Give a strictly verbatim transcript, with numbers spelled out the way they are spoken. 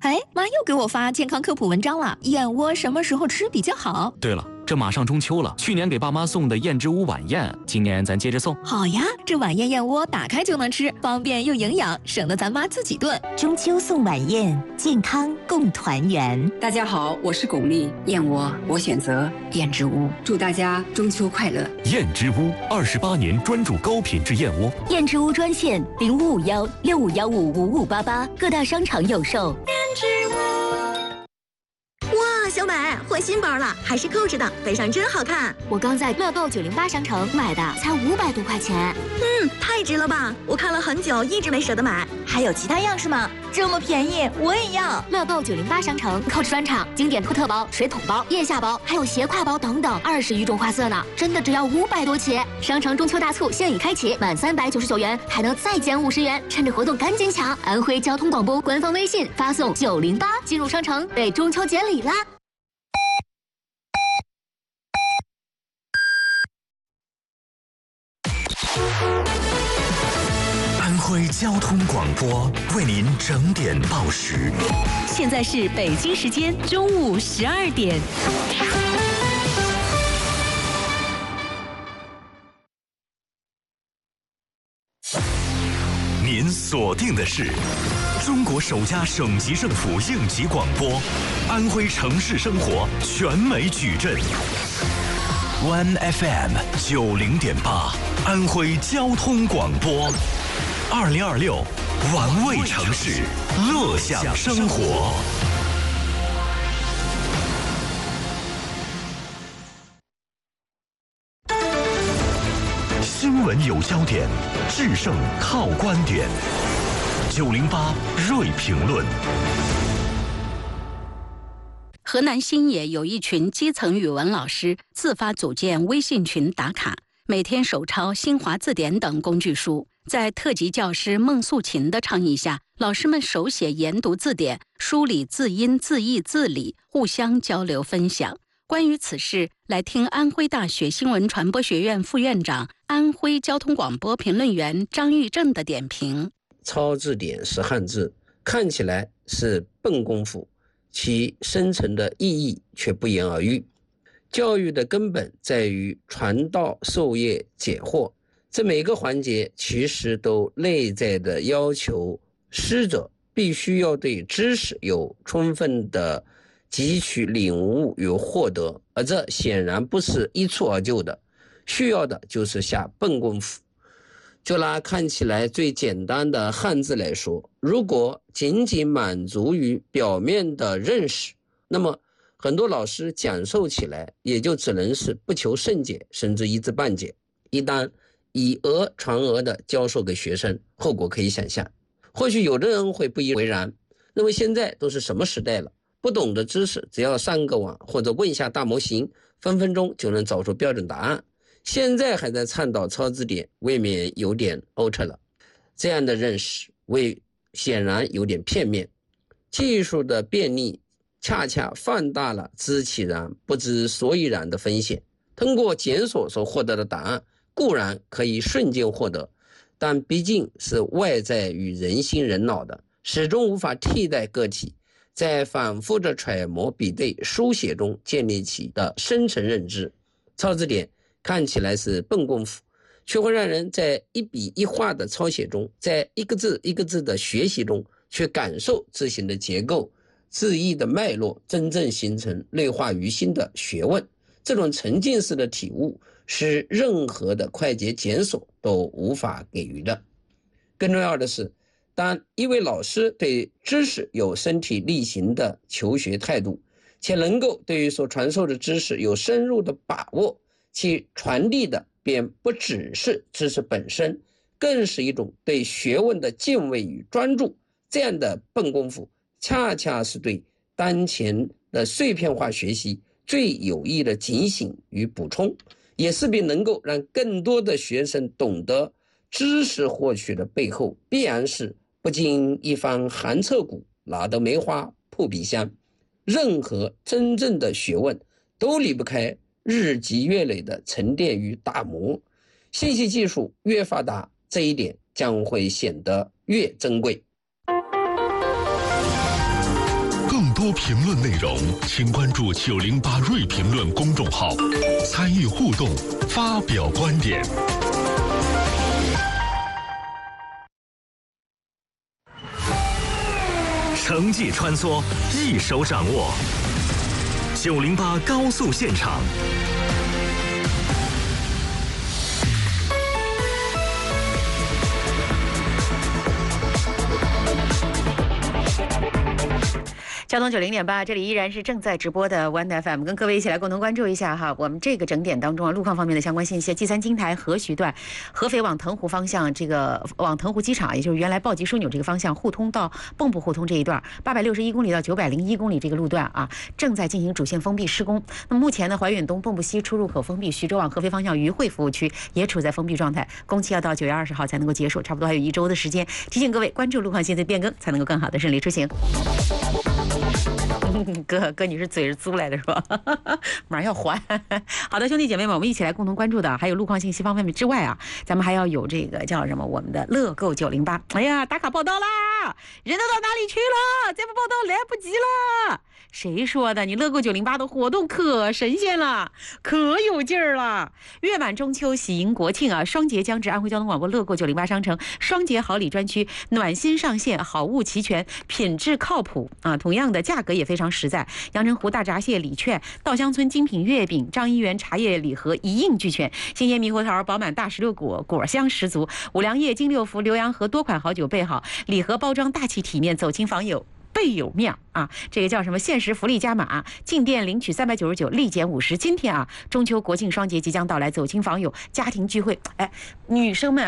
哎，妈又给我发健康科普文章了，燕窝什么时候吃比较好？ 对了，这马上中秋了，去年给爸妈送的燕之屋晚宴，今年咱接着送。 好呀，这晚宴燕窝打开就能吃，方便又营养，省得咱妈自己炖。 中秋送晚宴，健康共团圆。 大家好，我是巩俐，燕窝我选择燕之屋，祝大家中秋快乐。 燕之屋二十八年专注高品质燕窝。 燕之屋专线零五五幺六五幺五五五八八，各大商场有售。 哇，小美换新包了，还是扣着的，背上真好看。 我刚在乐购九零八商城买的，才五百多块钱。 嗯，太值了吧！我看了很久，一直没舍得买。 还有其他样式吗？这么便宜，我也要。 乐购九零八商城扣着专场，经典托特包、水桶包、腋下包，还有斜挎包等等，二十余种花色呢，真的只要五百多起。商城中秋大促现已开启，满三百九十九元还能再减五十元，趁着活动赶紧抢！安徽交通广播官方微信发送九零八进入商城，为中秋节礼啦！ 安徽交通广播为您整点报时。 现在是北京时间中午十二点。 您锁定的是中国首家省级政府应急广播，安徽城市生活全美矩阵。One F M 九零点八，安徽交通广播。二零二六，玩味城市，乐享生活。新闻有焦点，制胜靠观点。九零八锐评论。 河南新野有一群基层语文老师自发组建微信群打卡，每天手抄新华字典等工具书。在特级教师孟素琴的倡议下，老师们手写研读字典，梳理字音、字义、字理，互相交流分享。关于此事，来听安徽大学新闻传播学院副院长、安徽交通广播评论员张玉正的点评： 抄字典是汉字，看起来是笨功夫，其深层的意义却不言而喻。教育的根本在于传道授业解惑，这每个环节其实都内在的要求师者必须要对知识有充分的汲取领悟与获得，而这显然不是一蹴而就的，需要的就是下笨功夫。就拿看起来最简单的汉字来说，如果仅仅满足于表面的认识，那么很多老师讲授起来也就只能是不求甚解，甚至一知半解。一旦以讹传讹的教授给学生，后果可以想象。或许有的人会不以为然，认为现在都是什么时代了，不懂的知识只要上个网或者问一下大模型，分分钟就能找出标准答案。现在还在倡导抄字典，未免有点 out 了。这样的认识为显然有点片面。技术的便利恰恰放大了知其然不知所以然的风险。通过检索所获得的答案固然可以瞬间获得，但毕竟是外在于人心人脑的，始终无法替代个体在反复的揣摩比对书写中建立起的深层认知。抄字典看起来是笨功夫，却会让人在一笔一画的抄写中，在一个字一个字的学习中，去感受字形的结构、字义的脉络，真正形成内化于心的学问。这种沉浸式的体悟是任何的快捷检索都无法给予的。更重要的是，当一位老师对知识有身体力行的求学态度，且能够对于所传授的知识有深入的把握，其传递的便不只是知识本身，更是一种对学问的敬畏与专注。这样的笨功夫恰恰是对当前的碎片化学习最有益的警醒与补充，也势必能够让更多的学生懂得知识获取的背后必然是不经一番寒彻骨，哪得梅花扑鼻香。任何真正的学问都离不开日积月累的沉淀与打磨，信息技术越发达，这一点将会显得越珍贵。 多评论内容，请关注九零八锐评论公众号，参与互动，发表观点。 城际穿梭，一手掌握。九零八高速现场。 交通九零点八，这里依然是正在直播的 One F M， 跟各位一起来共同关注一下哈，我们这个整点当中啊，路况方面的相关信息。G 三京台合徐段，合肥往腾湖方向，这个往腾湖机场，也就是原来暴击枢纽这个方向，互通到蚌埠互通这一段，八百六十一公里到九百零一公里这个路段啊，正在进行主线封闭施工。那么目前呢，怀远东蚌埠西出入口封闭，徐州往合肥方向渝汇服务区也处在封闭状态，工期要到九月二十号才能够结束，差不多还有一周的时间。提醒各位关注路况信息变更，才能够更好的顺利出行。哥哥，你是嘴是租来的是吧？马上要还。好的，兄弟姐妹们，我们一起来共同关注的还有路况信息方面之外啊，咱们还要有这个叫什么？我们的乐购九零八。哎呀，打卡报道啦！人都到哪里去了？再不报道来不及了。谁说的？你乐购九零八的活动可神仙了，可有劲儿了！月满中秋，喜迎国庆啊！双节将至，安徽交通广播乐购九零八商城双节好礼专区暖心上线，好物齐全，品质靠谱啊！同样的价格也非常实在。阳澄湖大闸蟹礼券、稻香村精品月饼、张一元茶叶礼盒一应俱全，新鲜猕猴桃、饱满大石榴果果香十足，五粮液、金六福、浏阳河多款好酒备好，礼盒包装大气体面，走亲访友倍有面啊！这个叫什么？限时福利加码，进店领取三百九十九，立减五十。今天啊，中秋国庆双节即将到来，走亲访友、家庭聚会，哎，女生们。